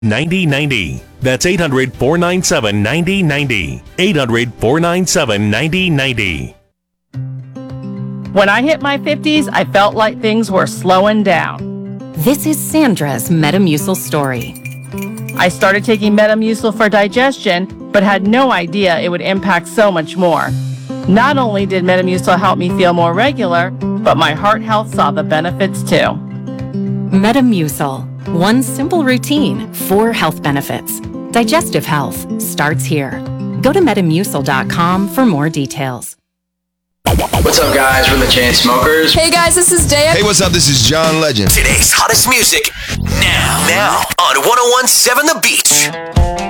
9090. That's 800-497-9090. 800-497-9090. When I hit my 50s, I felt like things were slowing down. This is Sandra's Metamucil story. I started taking Metamucil for digestion, but had no idea it would impact so much more. Not only did Metamucil help me feel more regular, but my heart health saw the benefits too. Metamucil. One simple routine, 4 health benefits. Digestive health starts here. Go to Metamucil.com for more details. What's up, guys? We're the Chainsmokers. Hey guys, this is Daya. Hey, what's up? This is John Legend. Today's hottest music now on 101.7 The Beach.